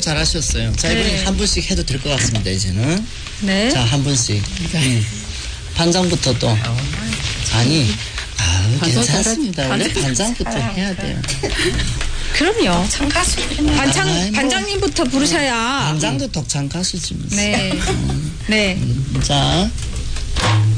잘하셨어요. 자, 이번에 네. 한 분씩 해도 될 것 같습니다, 이제는. 네. 자, 한 분씩. 반장부터 또. 아니, 괜찮습니다. 원래 반장부터 해야 돼요. 그럼요. 아이, 뭐. 반장님부터 부르셔야. 반장도 독창 가수지. 뭐. 네. 네. 자.